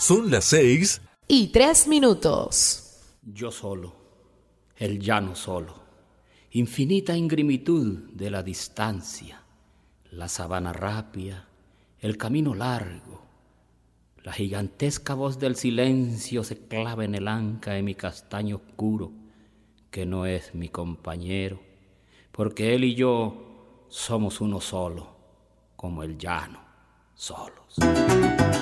Son las 6:03. Yo solo, el llano solo, infinita ingrimitud de la distancia, la sabana rápida, el camino largo, la gigantesca voz del silencio se clava en el anca de mi castaño oscuro, que no es mi compañero, porque él y yo somos uno solo, como el llano, solos.